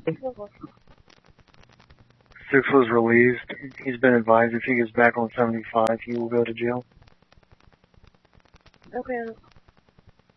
Six was released. He's been advised if he gets back on 75, he will go to jail. Okay.